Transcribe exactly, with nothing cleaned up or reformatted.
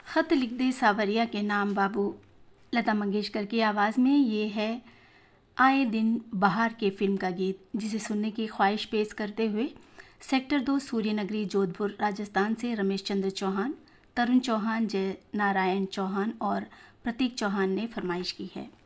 खत लिख दे सावरिया के नाम बाबू, लता मंगेशकर की आवाज़ में ये है आए दिन बहार के फिल्म का गीत, जिसे सुनने की ख्वाहिश पेश करते हुए सेक्टर दो सूर्यनगरी जोधपुर राजस्थान से रमेश चंद्र चौहान, तरुण चौहान, जय नारायण चौहान और प्रतीक चौहान ने फरमाइश की है।